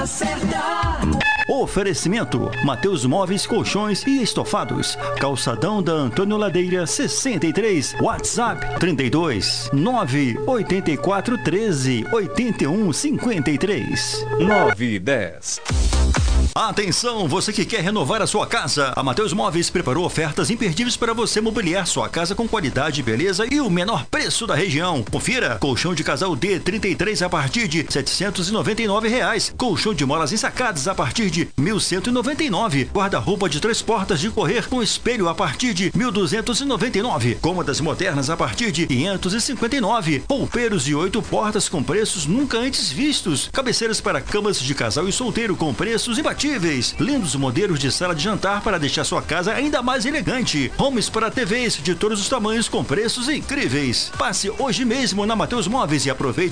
Oferecimento: Mateus Móveis, Colchões e Estofados. Calçadão da Antônio Ladeira 63. WhatsApp 32 984 13 81 53 9 e 10. Atenção, você que quer renovar a sua casa. A Mateus Móveis preparou ofertas imperdíveis para você mobiliar sua casa com qualidade, beleza e o menor preço da região. Confira: colchão de casal D33 a partir de R$ 799. Colchão de molas ensacadas a partir de R$ 1.199. Guarda-roupa de 3 portas de correr com espelho a partir de R$ 1.299. Cômodas modernas a partir de R$ 559. Roupeiros de 8 portas com preços nunca antes vistos. Cabeceiras para camas de casal e solteiro com preços imbatíveis. Lindos modelos de sala de jantar para deixar sua casa ainda mais elegante. Homes para TVs de todos os tamanhos com preços incríveis. Passe hoje mesmo na Mateus Móveis e aproveite